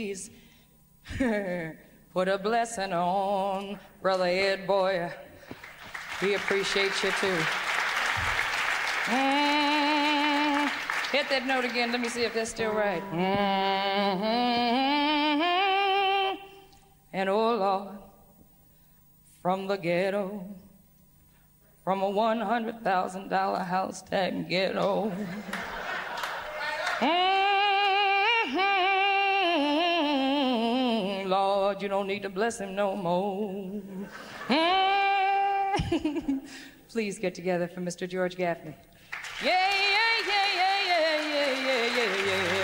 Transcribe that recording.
Please put a blessing on Brother Ed, boy. We appreciate you too. Hit that note again. Let me see if that's still right. And oh Lord, from the ghetto, from a $100,000 house tag ghetto. Lord, you don't need to bless him no more. Please get together for Mr. George Gaffney. Yeah, yeah, yeah, yeah, yeah, yeah, yeah, yeah, yeah.